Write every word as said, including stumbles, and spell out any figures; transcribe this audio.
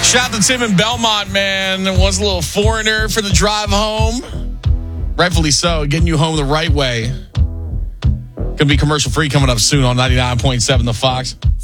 Shout out to Tim in Belmont, man. Was a little foreigner for the drive home. Rightfully so, getting you home the right way. Going to be commercial free coming up soon on ninety-nine point seven The Fox.